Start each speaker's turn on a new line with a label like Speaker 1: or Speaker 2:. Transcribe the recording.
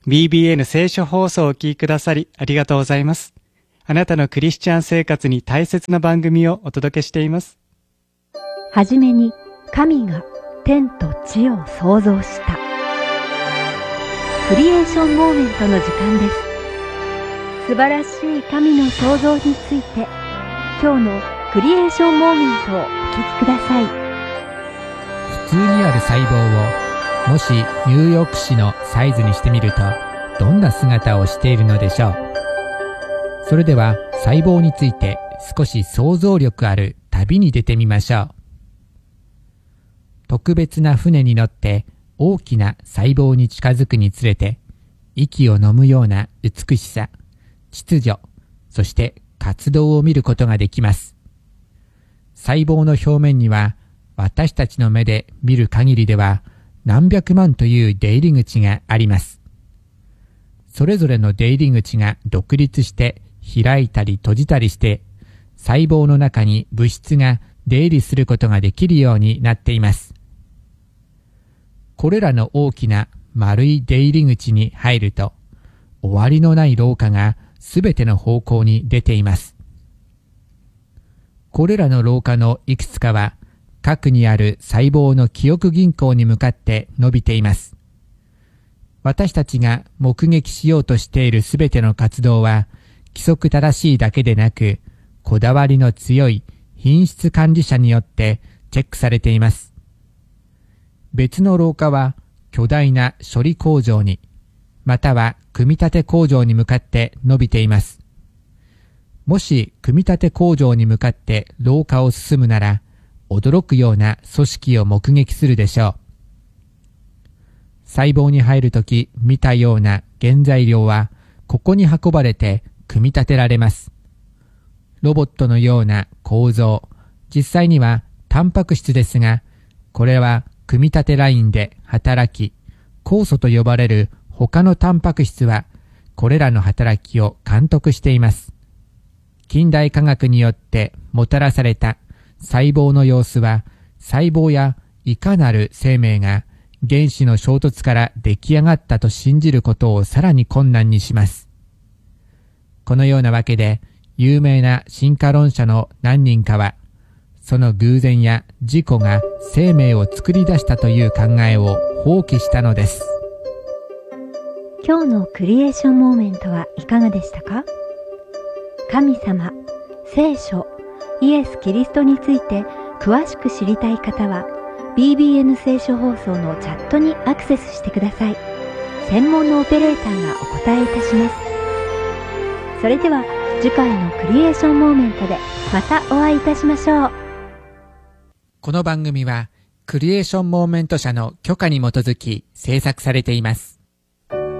Speaker 1: BBN 聖書放送をお聞きくださりありがとうございます。あなたのクリスチャン生活に大切な番組をお届けしています。
Speaker 2: はじめに神が天と地を創造した。クリエーションモーメントの時間です。素晴らしい神の創造について、今日のクリエーションモーメントをお聞きください。
Speaker 3: 普通にある細胞をもしニューヨーク市のサイズにしてみるとどんな姿をしているのでしょう。それでは細胞について少し想像力ある旅に出てみましょう。特別な船に乗って大きな細胞に近づくにつれて、息を飲むような美しさ、秩序、そして活動を見ることができます。細胞の表面には私たちの目で見る限りでは何百万という出入り口があります。それぞれの出入り口が独立して開いたり閉じたりして、細胞の中に物質が出入りすることができるようになっています。これらの大きな丸い出入り口に入ると、終わりのない廊下がすべての方向に出ています。これらの廊下のいくつかは、核にある細胞の記憶銀行に向かって伸びています。私たちが目撃しようとしているすべての活動は、規則正しいだけでなく、こだわりの強い品質管理者によってチェックされています。別の廊下は巨大な処理工場に、または組み立て工場に向かって伸びています。もし組み立て工場に向かって廊下を進むなら、驚くような組織を目撃するでしょう。細胞に入るとき見たような原材料は、ここに運ばれて組み立てられます。ロボットのような構造、実際にはタンパク質ですが、これは組み立てラインで働き、酵素と呼ばれる他のタンパク質は、これらの働きを監督しています。近代科学によってもたらされた細胞の様子は、細胞やいかなる生命が原子の衝突から出来上がったと信じることをさらに困難にします。このようなわけで、有名な進化論者の何人かは、その偶然や事故が生命を作り出したという考えを放棄したのです。
Speaker 2: 今日のクリエーションモーメントはいかがでしたか？神様、聖書、イエス・キリストについて詳しく知りたい方は BBN 聖書放送のチャットにアクセスしてください。専門のオペレーターがお答えいたします。それでは次回のクリエーションモーメントでまたお会いいたしましょう。
Speaker 3: この番組はクリエーションモーメント社の許可に基づき制作されています。